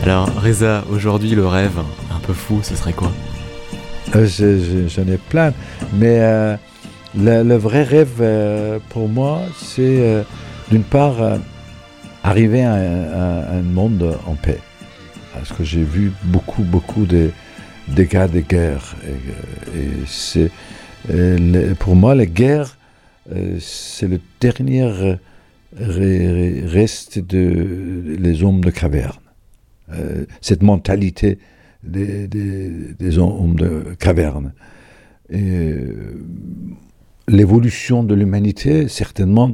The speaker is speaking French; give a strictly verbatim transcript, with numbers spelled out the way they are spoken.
Alors Reza, aujourd'hui le rêve un peu fou, ce serait quoi? euh, je- je- J'en ai plein, mais euh, le, le vrai rêve euh, pour moi, c'est euh, d'une part euh, arriver à, un à un monde en paix. Parce que j'ai vu beaucoup, beaucoup de dégâts de guerre. Et, et c'est, euh, le- pour moi, la guerre, euh, c'est le dernier euh, re- re- reste de les hommes de caverne. Euh, cette mentalité des, des, des hommes de caverne. Et, euh, l'évolution de l'humanité, certainement,